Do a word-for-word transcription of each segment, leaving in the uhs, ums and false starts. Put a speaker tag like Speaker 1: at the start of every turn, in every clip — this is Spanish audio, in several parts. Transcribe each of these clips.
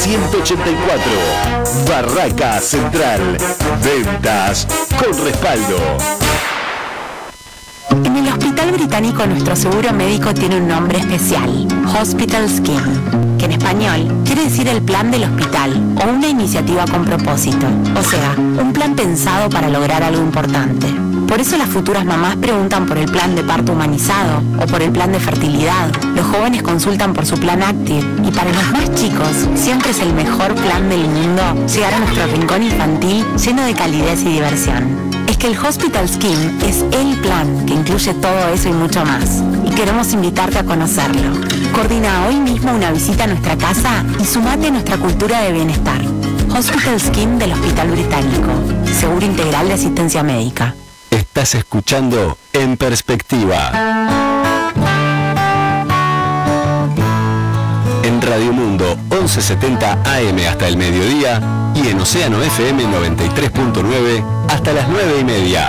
Speaker 1: ciento ochenta y cuatro. Barraca Central. Ventas con respaldo.
Speaker 2: En el Hospital Británico nuestro seguro médico tiene un nombre especial, Hospital Scheme, que en español quiere decir el plan del hospital o una iniciativa con propósito, o sea, un plan pensado para lograr algo importante. Por eso las futuras mamás preguntan por el plan de parto humanizado o por el plan de fertilidad. Los jóvenes consultan por su plan Active y para los más chicos siempre es el mejor plan del mundo llegar a nuestro rincón infantil lleno de calidez y diversión. Es que el Hospital Scheme es el plan que incluye todo eso y mucho más. Y queremos invitarte a conocerlo. Coordina hoy mismo una visita a nuestra casa y sumate a nuestra cultura de bienestar. Hospital Scheme del Hospital Británico. Seguro integral de asistencia médica.
Speaker 1: Estás escuchando En Perspectiva. En Radio Mundo once setenta A M hasta el mediodía y en Océano F M noventa y tres punto nueve hasta las nueve y media.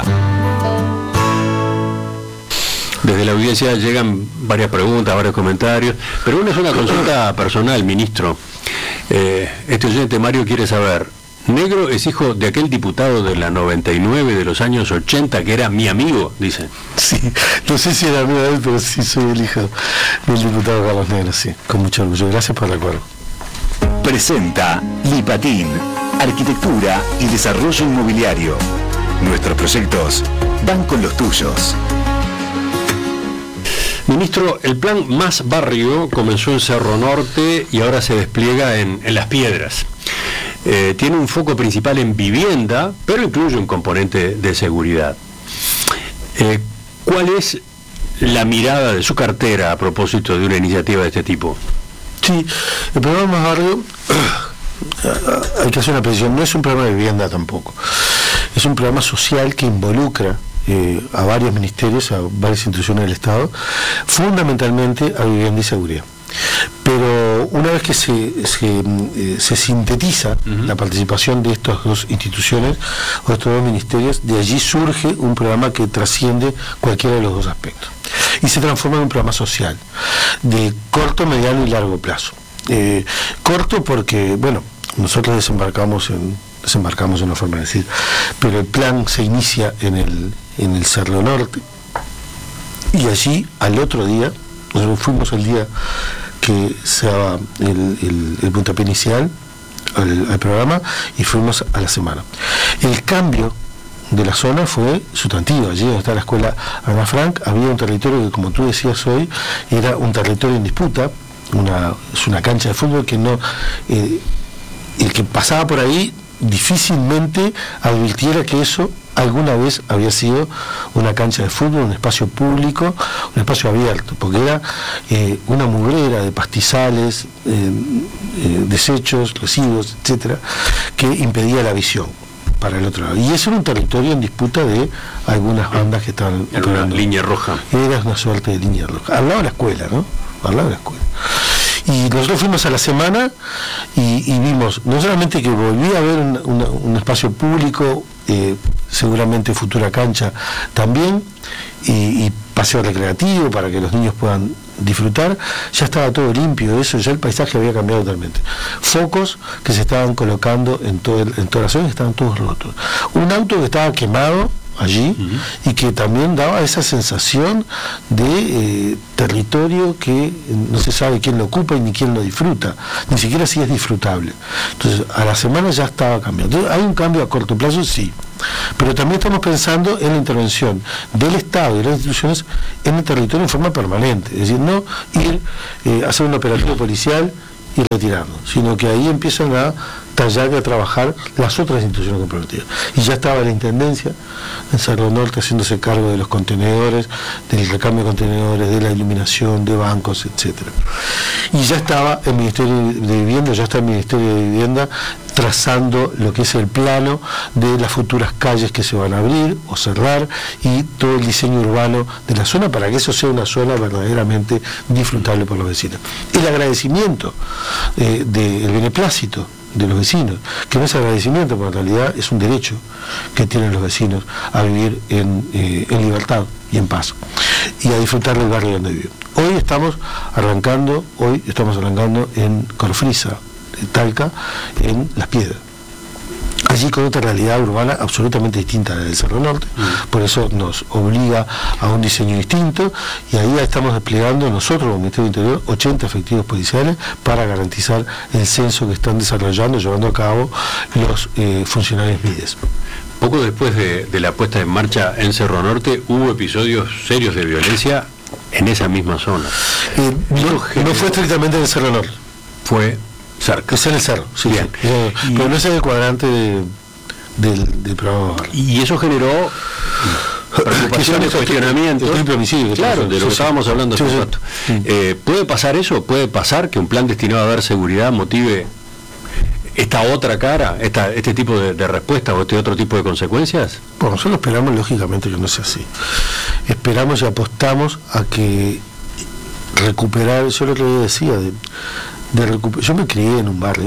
Speaker 3: Desde la audiencia llegan varias preguntas, varios comentarios, pero una es una consulta personal, ministro. Eh, este oyente Mario quiere saber, Negro es hijo de aquel diputado de la noventa y nueve de los años ochenta que era mi amigo, dice.
Speaker 4: Sí, no sé si era amigo de él, pero sí soy el hijo del diputado Carlos Negro, sí, con mucho orgullo. Gracias por el recuerdo.
Speaker 1: Presenta Lipatín, Arquitectura y Desarrollo Inmobiliario. Nuestros proyectos van con los tuyos.
Speaker 3: Ministro, el plan Más Barrio comenzó en Cerro Norte y ahora se despliega en, en Las Piedras. Eh, tiene un foco principal en vivienda, pero incluye un componente de seguridad. Eh, ¿Cuál es la mirada de su cartera a propósito de una iniciativa de este tipo?
Speaker 4: Sí, el programa Más Barrio, hay que hacer una precisión, no es un programa de vivienda tampoco. Es un programa social que involucra eh, a varios ministerios, a varias instituciones del Estado, fundamentalmente a vivienda y seguridad. Pero una vez que se, se, eh, se sintetiza uh-huh. la participación de estas dos instituciones o de estos dos ministerios, de allí surge un programa que trasciende cualquiera de los dos aspectos y se transforma en un programa social de corto, mediano y largo plazo. Eh, corto porque, bueno, nosotros desembarcamos en desembarcamos en una forma de decir, pero el plan se inicia en el, en el Cerro Norte y allí al otro día, nosotros fuimos el día que se daba el, el, el puntapié inicial al, al programa y fuimos a la semana. El cambio de la zona fue sustantivo. Allí donde está la escuela Ana Frank había un territorio que, como tú decías hoy, era un territorio en disputa, una, es una cancha de fútbol que no, eh, el que pasaba por ahí difícilmente advirtiera que eso alguna vez había sido una cancha de fútbol, un espacio público, un espacio abierto, porque era eh, una mugrera de pastizales, eh, eh, desechos, residuos, etcétera, que impedía la visión para el otro lado. Y ese era un territorio en disputa de algunas bandas que estaban...
Speaker 3: Era una línea roja.
Speaker 4: Era una suerte de línea roja. Al lado de la escuela, ¿no? Al lado de la escuela. Y nosotros fuimos a la semana y, y vimos, no solamente que volvía a haber un, una, un espacio público, eh, seguramente futura cancha también, y, y paseo recreativo para que los niños puedan disfrutar, ya estaba todo limpio, eso, ya el paisaje había cambiado totalmente. Focos que se estaban colocando en, todo el, en toda la zona, estaban todos rotos. Un auto que estaba quemado allí uh-huh. y que también daba esa sensación de eh, territorio que no se sabe quién lo ocupa y ni quién lo disfruta, ni siquiera si es disfrutable. Entonces a la semana ya estaba cambiando. Entonces, hay un cambio a corto plazo, sí, pero también estamos pensando en la intervención del Estado y de las instituciones en el territorio en forma permanente, es decir, no ir eh, a hacer un operativo policial y retirarnos, sino que ahí empiezan a tallar y a trabajar las otras instituciones comprometedas. Y ya estaba la Intendencia en Cerro Norte haciéndose cargo de los contenedores, del recambio de contenedores, de la iluminación, de bancos, etcétera. Y ya estaba el Ministerio de Vivienda, ya está el Ministerio de Vivienda trazando lo que es el plano de las futuras calles que se van a abrir o cerrar y todo el diseño urbano de la zona para que eso sea una zona verdaderamente disfrutable por los vecinos. El agradecimiento eh, del beneplácito de los vecinos, que no es agradecimiento, porque en realidad es un derecho que tienen los vecinos a vivir en, eh, en libertad y en paz y a disfrutar del barrio donde viven. Hoy estamos arrancando, hoy estamos arrancando en Corfrisa, Talca, en Las Piedras. Allí con otra realidad urbana absolutamente distinta a la del Cerro Norte, mm. por eso nos obliga a un diseño distinto, y ahí estamos desplegando nosotros, como Ministerio del Interior, ochenta efectivos policiales para garantizar el censo que están desarrollando, llevando a cabo los eh, funcionarios MIDES.
Speaker 3: Poco después de, de la puesta en marcha en Cerro Norte, hubo episodios serios de violencia en esa misma zona.
Speaker 4: Eh, no, no fue estrictamente en el Cerro Norte.
Speaker 3: Fue cerca.
Speaker 4: Es en el cerro, sí.
Speaker 3: Bien.
Speaker 4: sí. Y, pero no es en el cuadrante de, del, del programa.
Speaker 3: Y eso generó preocupaciones, cuestionamientos.
Speaker 4: El triple homicidio.
Speaker 3: Claro, de lo que estábamos hablando hace un rato. Eh, ¿Puede pasar eso? ¿Puede pasar que un plan destinado a dar seguridad motive esta otra cara, esta, este tipo de, de respuesta o este otro tipo de consecuencias?
Speaker 4: Bueno, nosotros esperamos lógicamente que no sea así. Esperamos y apostamos a que recuperar, yo lo que decía, de, de recuper, yo me crié en un barrio,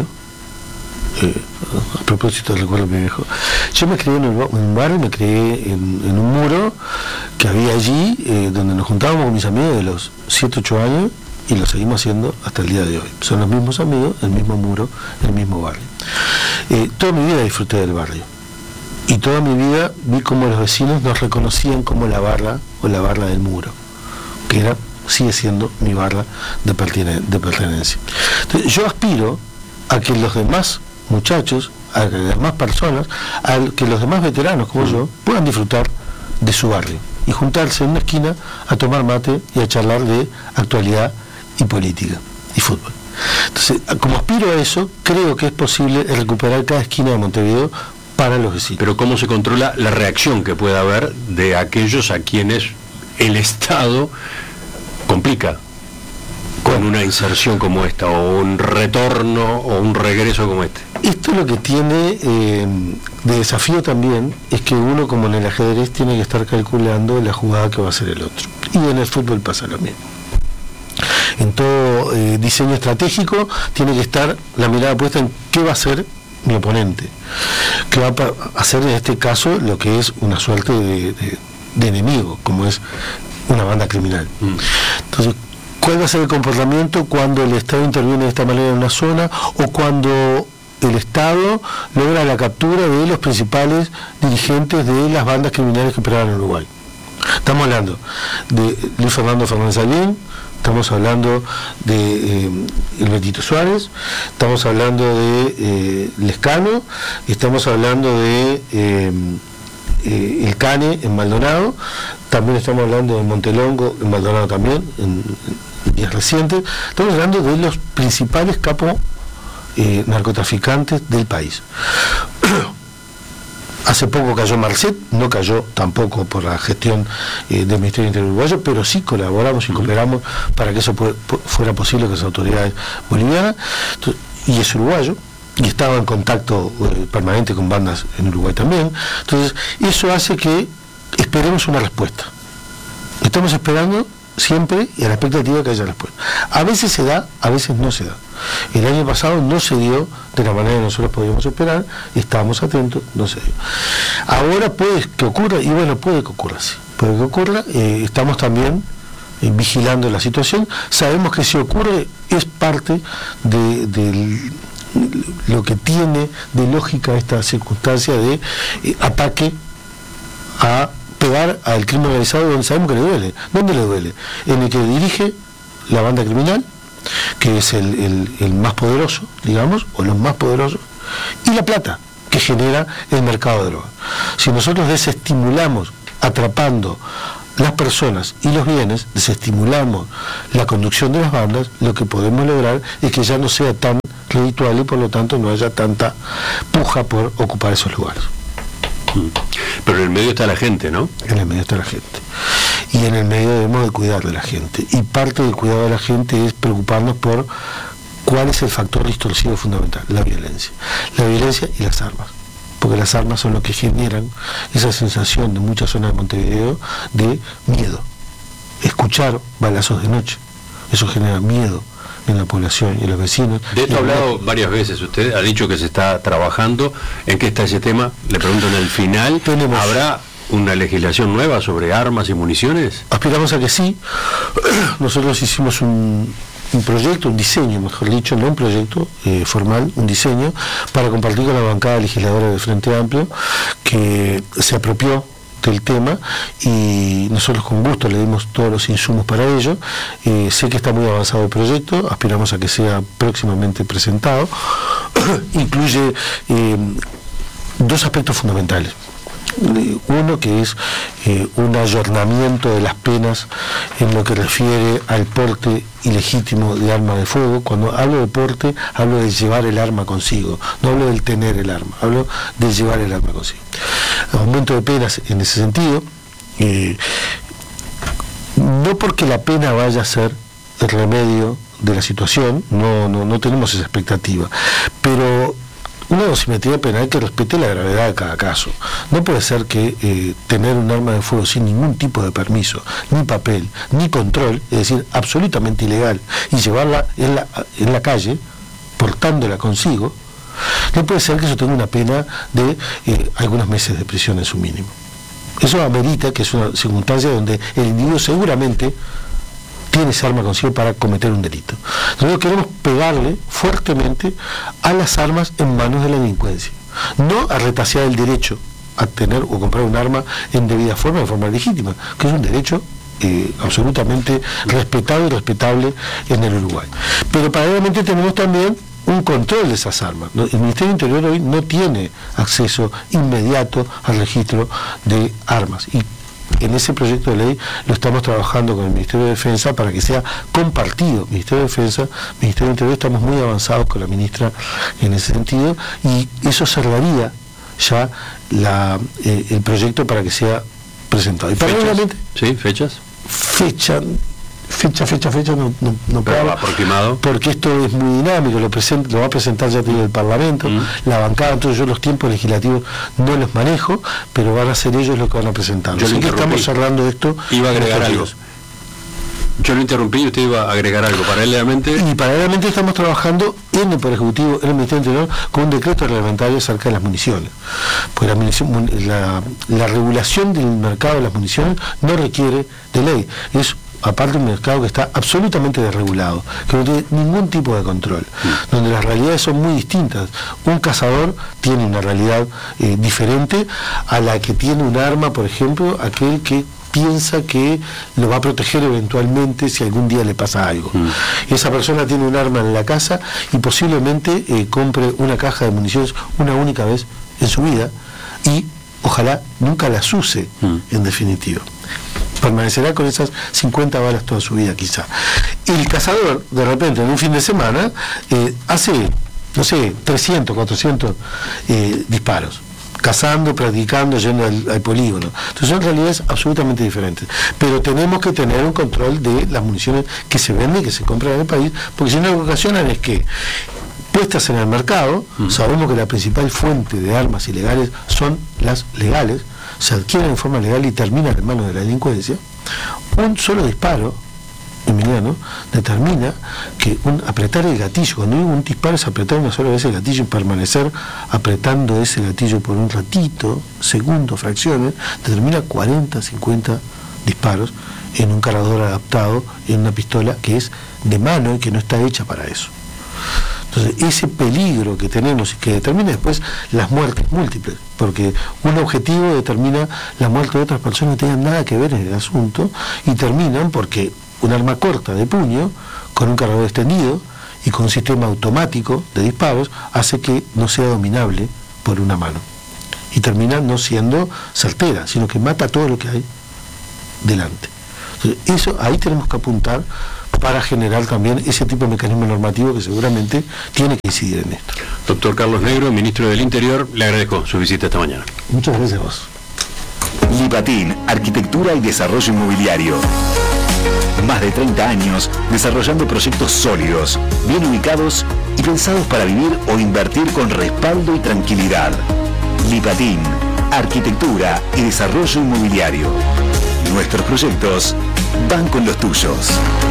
Speaker 4: eh, a propósito del recuerdo de mi viejo, yo me crié en un, en un barrio, me crié en, en un muro que había allí, eh, donde nos juntábamos con mis amigos de los siete, ocho años, y lo seguimos haciendo hasta el día de hoy. Son los mismos amigos, el mismo muro, el mismo barrio. Eh, toda mi vida disfruté del barrio. Y toda mi vida vi cómo los vecinos nos reconocían como la barra o la barra del muro, que era, sigue siendo mi barra de, pertene- de pertenencia. Entonces, yo aspiro a que los demás muchachos, a que las demás personas, a que los demás veteranos como yo, puedan disfrutar de su barrio y juntarse en una esquina a tomar mate y a charlar de actualidad y política y fútbol. Entonces, como aspiro a eso, creo que es posible recuperar cada esquina de Montevideo para los vecinos.
Speaker 3: Pero ¿cómo se controla la reacción que pueda haber de aquellos a quienes el Estado complica con una inserción como esta, o un retorno o un regreso como este?
Speaker 4: Esto lo que tiene eh, de desafío también es que uno, como en el ajedrez, tiene que estar calculando la jugada que va a hacer el otro. Y en el fútbol pasa lo mismo. En todo eh, diseño estratégico tiene que estar la mirada puesta en qué va a hacer mi oponente, qué va a hacer en este caso lo que es una suerte de, de, de enemigo, como es una banda criminal. Mm. Entonces, ¿cuál va a ser el comportamiento cuando el Estado interviene de esta manera en una zona, o cuando el Estado logra la captura de los principales dirigentes de las bandas criminales que operaban en Uruguay? Estamos hablando de Luis Fernando Fernández Albín, estamos hablando de eh, el Betito Suárez, estamos hablando de eh, Lescano, estamos hablando de eh, eh, el Cane en Maldonado, también estamos hablando de Montelongo en Maldonado también, en, en días recientes. Estamos hablando de los principales capos eh, narcotraficantes del país. Hace poco cayó Marcet, no cayó tampoco por la gestión eh, del Ministerio del Interior uruguayo, pero sí colaboramos y cooperamos para que eso pu- pu- fuera posible con las autoridades bolivianas. Entonces, y es uruguayo, y estaba en contacto eh, permanente con bandas en Uruguay también. Entonces, eso hace que esperemos una respuesta. Estamos esperando siempre y a la expectativa que haya respuesta. A veces se da, a veces no se da. El año pasado no se dio de la manera que nosotros podíamos esperar, estábamos atentos, no se dio. Ahora puede que ocurra, y bueno, puede que ocurra, sí, puede que ocurra, eh, estamos también eh, vigilando la situación, sabemos que si ocurre es parte de, de lo que tiene de lógica esta circunstancia de eh, ataque a pegar al crimen organizado, donde sabemos que le duele. ¿Dónde le duele? En el que dirige la banda criminal, que es el, el, el más poderoso, digamos, o los más poderosos, y la plata que genera el mercado de drogas. Si nosotros desestimulamos atrapando las personas y los bienes, desestimulamos la conducción de las bandas, lo que podemos lograr es que ya no sea tan redituable y por lo tanto no haya tanta puja por ocupar esos lugares.
Speaker 3: Pero en el medio está la gente, ¿no?
Speaker 4: En el medio está la gente. Y en el medio debemos de cuidar de la gente. Y parte del cuidado de la gente es preocuparnos por cuál es el factor distorsivo fundamental, la violencia. La violencia y las armas. Porque las armas son lo que generan esa sensación de muchas zonas de Montevideo de miedo. Escuchar balazos de noche, eso genera miedo en la población y en los vecinos.
Speaker 3: De esto ha hablado varias veces, usted ha dicho que se está trabajando. ¿En qué está ese tema? Le pregunto en el final.
Speaker 4: Tenemos,
Speaker 3: ¿habrá una legislación nueva sobre armas y municiones?
Speaker 4: Aspiramos a que sí. Nosotros hicimos un, un proyecto, un diseño, mejor dicho, no un proyecto eh, formal, un diseño para compartir con la bancada legisladora del Frente Amplio, que se apropió del tema y nosotros con gusto le dimos todos los insumos para ello. Eh, sé que está muy avanzado el proyecto, aspiramos a que sea próximamente presentado. Incluye eh, dos aspectos fundamentales. Uno, que es eh, un ayornamiento de las penas en lo que refiere al porte ilegítimo de arma de fuego. Cuando hablo de porte, hablo de llevar el arma consigo, no hablo del tener el arma, hablo de llevar el arma consigo. Aumento de penas en ese sentido, eh, no porque la pena vaya a ser el remedio de la situación, no, no, no tenemos esa expectativa, pero una dosimetría penal que respete la gravedad de cada caso. No puede ser que eh, tener un arma de fuego sin ningún tipo de permiso, ni papel, ni control, es decir, absolutamente ilegal, y llevarla en la, en la calle, portándola consigo, no puede ser que eso tenga una pena de eh, algunos meses de prisión en su mínimo. Eso amerita que es una circunstancia donde el individuo seguramente tiene esa arma consigo para cometer un delito. Nosotros queremos pegarle fuertemente a las armas en manos de la delincuencia, no a retasear el derecho a tener o comprar un arma en debida forma, de forma legítima, que es un derecho eh, absolutamente respetado y respetable en el Uruguay. Pero paralelamente tenemos también un control de esas armas. El Ministerio del Interior hoy no tiene acceso inmediato al registro de armas, y en ese proyecto de ley lo estamos trabajando con el Ministerio de Defensa para que sea compartido. Ministerio de Defensa, Ministerio del Interior, estamos muy avanzados con la ministra en ese sentido, y eso cerraría ya la, eh, el proyecto para que sea presentado. Y paralelamente,
Speaker 3: ¿sí? ¿Fechas?
Speaker 4: Fecha, fecha, fecha, fecha, no, no, no puedo,
Speaker 3: aproximado,
Speaker 4: porque esto es muy dinámico, lo, presenta, lo va a presentar ya el Parlamento, mm. la bancada, entonces yo los tiempos legislativos no los manejo, pero van a ser ellos los que van a presentar. Yo Así que estamos cerrando esto.
Speaker 3: Iba a agregar algo. Yo lo interrumpí y usted iba a agregar algo. Paralelamente.
Speaker 4: Y paralelamente estamos trabajando en el Poder Ejecutivo, en el Ministerio del Interior, con un decreto reglamentario acerca de las municiones. Pues la, munición, la, la regulación del mercado de las municiones no requiere de ley. Es aparte un mercado que está absolutamente desregulado, que no tiene ningún tipo de control, mm. donde las realidades son muy distintas. Un cazador tiene una realidad eh, diferente a la que tiene un arma, por ejemplo, aquel que piensa que lo va a proteger eventualmente si algún día le pasa algo. Mm. Esa persona tiene un arma en la casa y posiblemente eh, compre una caja de municiones una única vez en su vida y ojalá nunca las use, mm. en definitiva. Permanecerá con esas cincuenta balas toda su vida quizá. El cazador, de repente, en un fin de semana, eh, hace, no sé, trescientos, cuatrocientos eh, disparos, cazando, practicando, yendo al, al polígono. Entonces son realidades absolutamente diferentes. Pero tenemos que tener un control de las municiones que se venden y que se compran en el país, porque si no, lo que ocasionan es que, puestas en el mercado, uh-huh. sabemos que la principal fuente de armas ilegales son las legales, se adquieren en forma legal y terminan en manos de la delincuencia. Un solo disparo, Emiliano, determina que un apretar el gatillo, cuando digo un disparo es apretar una sola vez el gatillo y permanecer apretando ese gatillo por un ratito, segundos, fracciones, determina cuarenta, cincuenta disparos en un cargador adaptado, en una pistola que es de mano y que no está hecha para eso. Entonces, ese peligro que tenemos y que determina después las muertes múltiples, porque un objetivo determina la muerte de otras personas que no tengan nada que ver en el asunto, y terminan porque un arma corta de puño, con un cargador extendido y con un sistema automático de disparos, hace que no sea dominable por una mano. Y termina no siendo certera, sino que mata todo lo que hay delante. Entonces, eso, ahí tenemos que apuntar para generar también ese tipo de mecanismo normativo que seguramente tiene que incidir en esto.
Speaker 3: Doctor Carlos Negro, ministro del Interior, le agradezco su visita esta mañana.
Speaker 4: Muchas gracias a vos.
Speaker 1: Lipatín, Arquitectura y Desarrollo Inmobiliario. Más de treinta años desarrollando proyectos sólidos, bien ubicados y pensados para vivir o invertir con respaldo y tranquilidad. Lipatín, Arquitectura y Desarrollo Inmobiliario. Nuestros proyectos van con los tuyos.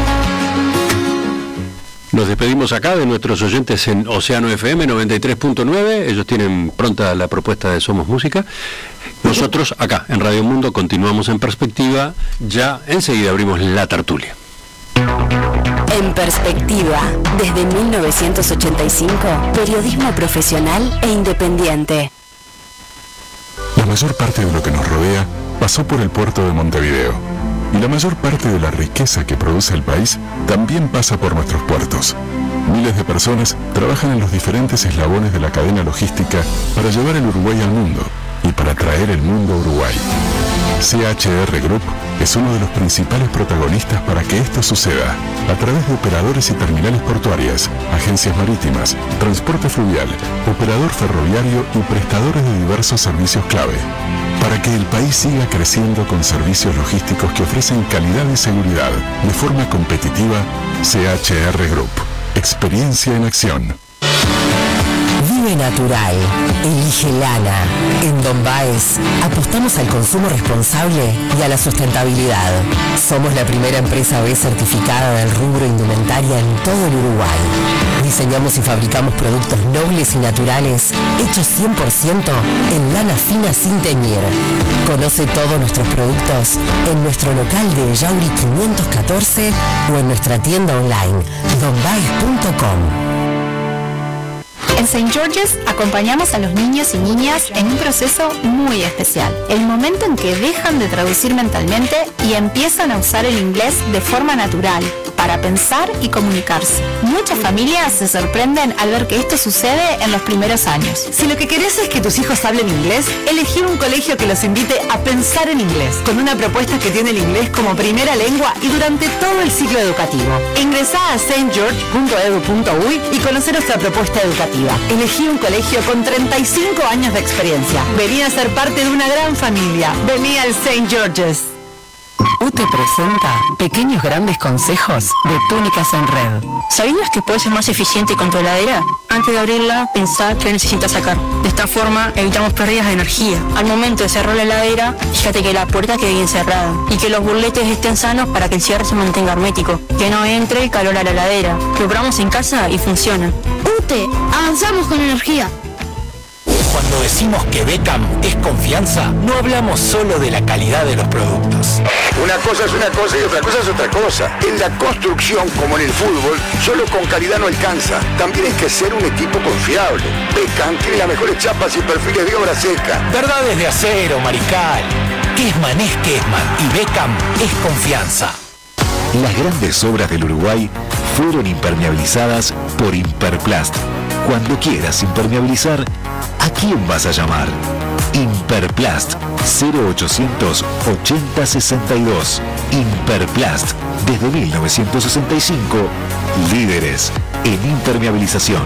Speaker 3: Nos despedimos acá de nuestros oyentes en Océano F M noventa y tres punto nueve. Ellos tienen pronta la propuesta de Somos Música. Nosotros acá en Radio Mundo continuamos en Perspectiva. Ya enseguida abrimos la tertulia.
Speaker 2: En perspectiva, desde mil novecientos ochenta y cinco, periodismo profesional e independiente.
Speaker 5: La mayor parte de lo que nos rodea pasó por el puerto de Montevideo. Y la mayor parte de la riqueza que produce el país también pasa por nuestros puertos. Miles de personas trabajan en los diferentes eslabones de la cadena logística para llevar el Uruguay al mundo y para traer el mundo a Uruguay. C H R Group es uno de los principales protagonistas para que esto suceda, a través de operadores y terminales portuarias, agencias marítimas, transporte fluvial, operador ferroviario y prestadores de diversos servicios clave, para que el país siga creciendo con servicios logísticos que ofrecen calidad y seguridad de forma competitiva. C H R Group. Experiencia en acción.
Speaker 6: Vive natural. Elige lana. En Don Baez apostamos al consumo responsable y a la sustentabilidad. Somos la primera empresa B certificada del rubro indumentaria en todo el Uruguay. Diseñamos y fabricamos productos nobles y naturales hechos cien por ciento en lana fina sin teñir. Conoce todos nuestros productos en nuestro local de Yauri quinientos catorce o en nuestra tienda online don baez punto com.
Speaker 7: En Saint George's acompañamos a los niños y niñas en un proceso muy especial, el momento en que dejan de traducir mentalmente y empiezan a usar el inglés de forma natural, para pensar y comunicarse. Muchas familias se sorprenden al ver que esto sucede en los primeros años.
Speaker 8: Si lo que querés es que tus hijos hablen inglés, elegí un colegio que los invite a pensar en inglés, con una propuesta que tiene el inglés como primera lengua y durante todo el ciclo educativo. Ingresá a saint george punto edu punto uy y conocer nuestra propuesta educativa. Elegí un colegio con treinta y cinco años de experiencia. Vení a ser parte de una gran familia. Vení al Saint George's.
Speaker 2: U T E presenta pequeños grandes consejos de túnicas en red.
Speaker 9: ¿Sabías que puedes ser más eficiente con tu heladera? Antes de abrirla, pensá qué necesitas sacar. De esta forma, evitamos pérdidas de energía. Al momento de cerrar la heladera, fíjate que la puerta quede bien cerrada y que los burletes estén sanos para que el cierre se mantenga hermético. Que no entre el calor a la heladera. Lo probamos en casa y funciona.
Speaker 10: U T E, avanzamos con energía.
Speaker 11: Cuando decimos que Beckham es confianza, no hablamos solo de la calidad de los productos.
Speaker 12: Una cosa es una cosa y otra cosa es otra cosa. En la construcción, como en el fútbol, solo con calidad no alcanza. También hay que ser un equipo confiable. Beckham tiene las mejores chapas y perfiles de obra seca.
Speaker 11: Verdades de acero, Mariscal. Kesman es Kesman y Beckham es confianza.
Speaker 1: Las grandes obras del Uruguay fueron impermeabilizadas por Imperplast. Cuando quieras impermeabilizar, ¿a quién vas a llamar? Imperplast cero ochocientos ochenta sesenta y dos. Imperplast, desde mil novecientos sesenta y cinco, líderes en impermeabilización.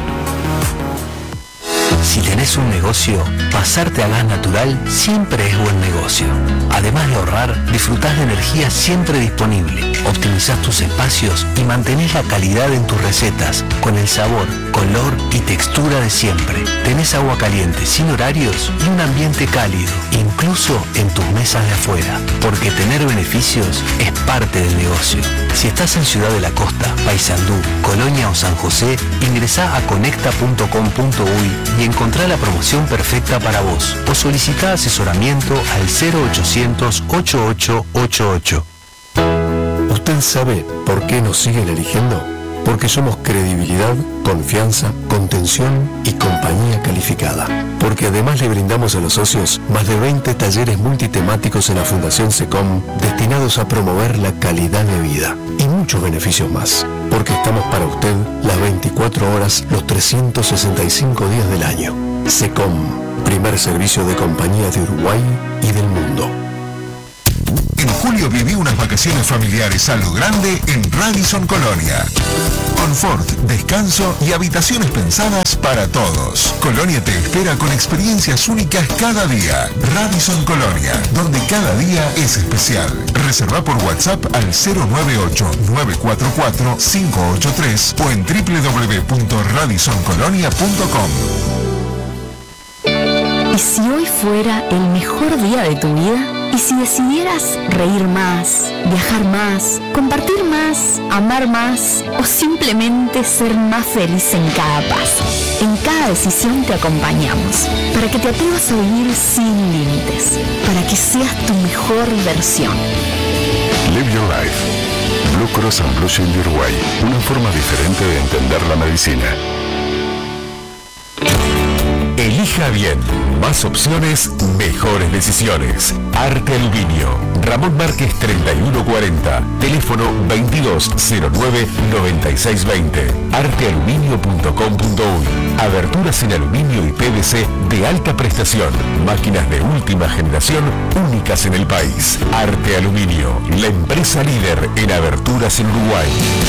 Speaker 11: Si tenés un negocio, pasarte a gas natural siempre es buen negocio. Además de ahorrar, disfrutás de energía siempre disponible, optimizás tus espacios y mantenés la calidad en tus recetas, con el sabor, color y textura de siempre. Tenés agua caliente sin horarios y un ambiente cálido, incluso en tus mesas de afuera, porque tener beneficios es parte del negocio. Si estás en Ciudad de la Costa, Paysandú, Colonia o San José, ingresá a conecta punto com punto uy y encontrá la promoción perfecta para vos o solicitá asesoramiento al cero ochocientos ochenta y ocho ochenta y ocho.
Speaker 13: ¿Usted sabe por qué nos siguen eligiendo? Porque somos credibilidad, confianza, contención y compañía calificada. Porque además le brindamos a los socios más de veinte talleres multitemáticos en la Fundación SECOM destinados a promover la calidad de vida y muchos beneficios más. Porque estamos para usted las veinticuatro horas, los trescientos sesenta y cinco días del año. SECOM, primer servicio de compañía de Uruguay y del mundo.
Speaker 14: En julio viví unas vacaciones familiares a lo grande en Radisson Colonia. Confort, descanso y habitaciones pensadas para todos. Colonia te espera con experiencias únicas cada día. Radisson Colonia, donde cada día es especial. Reserva por WhatsApp al cero nueve ocho nueve cuatro cuatro cinco ocho tres o en doble u doble u doble u punto radisson colonia punto com.
Speaker 15: ¿Y si hoy fuera el mejor día de tu vida? ¿Y si decidieras reír más, viajar más, compartir más, amar más o simplemente ser más feliz en cada paso? En cada decisión te acompañamos, para que te atrevas a vivir sin límites, para que seas tu mejor versión.
Speaker 5: Live your life. Blue Cross and Blue Shield de Uruguay, una forma diferente de entender la medicina.
Speaker 16: Elija bien. Más opciones, mejores decisiones. Arte Aluminio. Ramón Márquez treinta y uno cuarenta. Teléfono veintidós cero nueve noventa y seis veinte. arte aluminio punto com punto uy. Aberturas en aluminio y P V C de alta prestación. Máquinas de última generación únicas en el país. Arte Aluminio. La empresa líder en aberturas en Uruguay.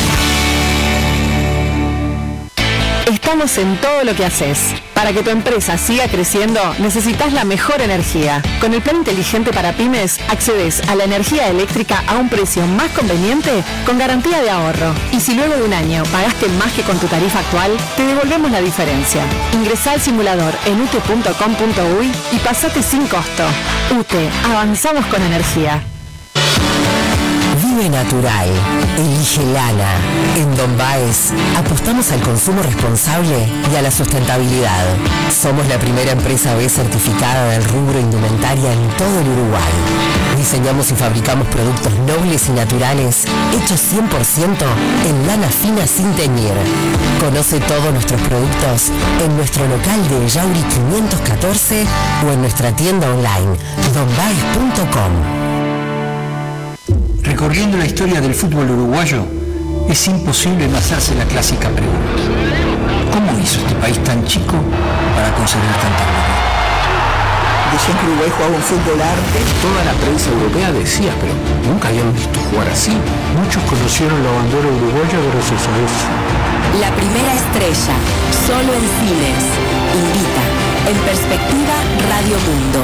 Speaker 8: Estamos en todo lo que haces. Para que tu empresa siga creciendo, necesitas la mejor energía. Con el plan inteligente para pymes, accedes a la energía eléctrica a un precio más conveniente con garantía de ahorro. Y si luego de un año pagaste más que con tu tarifa actual, te devolvemos la diferencia. Ingresá al simulador en ute punto com punto uy y pasate sin costo. UTE, avanzamos con energía.
Speaker 6: Vive natural, elige lana. En Don Baez apostamos al consumo responsable y a la sustentabilidad. Somos la primera empresa B certificada del rubro indumentaria en todo el Uruguay. Diseñamos y fabricamos productos nobles y naturales hechos cien por ciento en lana fina sin teñir. Conoce todos nuestros productos en nuestro local de Yauri quinientos catorce o en nuestra tienda online don baez punto com.
Speaker 17: Recorriendo la historia del fútbol uruguayo, es imposible no hacerse la clásica pregunta. ¿Cómo hizo este país tan chico para conseguir tanta gloria?
Speaker 18: Decían que Uruguay jugaba un fútbol arte.
Speaker 19: Toda la prensa europea decía, pero nunca habían visto jugar así. Muchos conocieron la bandera uruguaya gracias a eso.
Speaker 2: La primera estrella, solo en cines. Invita. En perspectiva, Radio Mundo.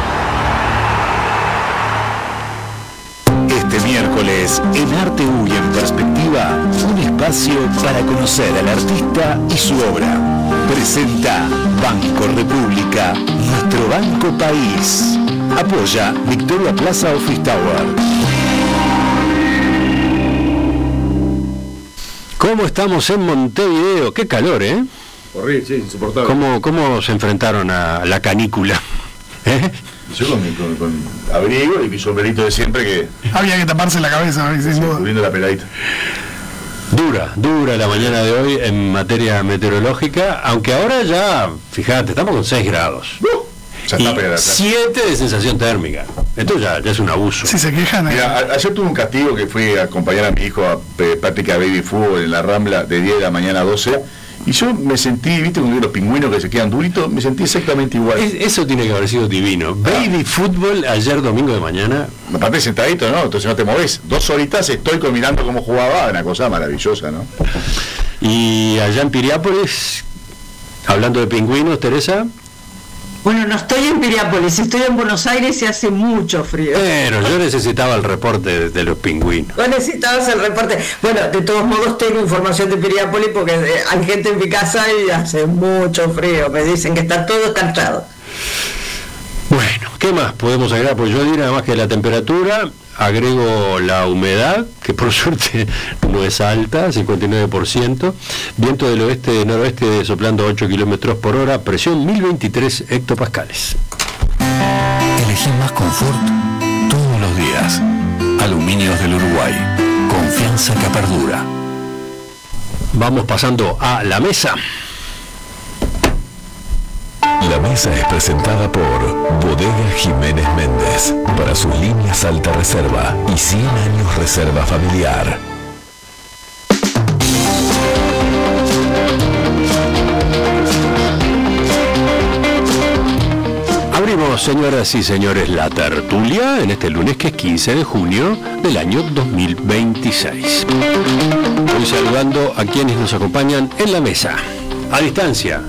Speaker 1: Este miércoles, en Arte U y en Perspectiva, un espacio para conocer al artista y su obra. Presenta Banco República, nuestro banco país. Apoya Victoria Plaza Office Tower.
Speaker 3: ¿Cómo estamos en Montevideo? Qué calor, ¿eh?
Speaker 20: Horrible, sí, insoportable.
Speaker 3: ¿Cómo, cómo se enfrentaron a la canícula? ¿Eh?
Speaker 20: Yo con, con, con abrigo y mi sombrerito de siempre que...
Speaker 21: Había que taparse la cabeza, sin
Speaker 20: sí,
Speaker 21: duda.
Speaker 20: cubriendo la peladita.
Speaker 3: Dura, dura la mañana de hoy en materia meteorológica, aunque ahora ya, fíjate, estamos con seis grados. Uh,
Speaker 20: ya está pegada.
Speaker 3: siete de sensación térmica. Esto ya, ya es un abuso.
Speaker 21: Si se quejan.
Speaker 20: Mira, a, ayer tuve un castigo que fui a acompañar a mi hijo a eh, práctica baby fútbol en la Rambla de diez de la mañana a doce. Y yo me sentí, viste, con los pingüinos que se quedan duritos, me sentí exactamente igual.
Speaker 3: Es, eso tiene que haber sido divino. Ah. Baby fútbol ayer domingo de mañana.
Speaker 20: Aparte sentadito, ¿no? Entonces no te movés. Dos horitas estoy mirando cómo jugaba, una cosa maravillosa, ¿no?
Speaker 3: Y allá en Piriápolis, hablando de pingüinos, Teresa.
Speaker 22: Bueno, no estoy en Piriápolis, estoy en Buenos Aires y hace mucho frío.
Speaker 3: Pero yo necesitaba el reporte de, de los pingüinos.
Speaker 22: Vos necesitabas el reporte. Bueno, de todos modos tengo información de Piriápolis porque hay gente en mi casa y hace mucho frío. Me dicen que está todo escarchado.
Speaker 3: Bueno, ¿qué más podemos agregar? Pues yo diría nada más que la temperatura, agrego la humedad, que por suerte no es alta, cincuenta y nueve por ciento, viento del oeste-noroeste soplando ocho kilómetros por hora, presión mil veintitrés hectopascales.
Speaker 16: Elegí más confort todos los días. Aluminios del Uruguay. Confianza que perdura.
Speaker 3: Vamos pasando a la mesa.
Speaker 16: La mesa es presentada por Bodega Jiménez Méndez para sus líneas alta reserva y cien años reserva familiar.
Speaker 3: Abrimos, señoras y señores, la tertulia en este lunes que es quince de junio del año dos mil veintiséis. Hoy saludando a quienes nos acompañan en la mesa, a distancia.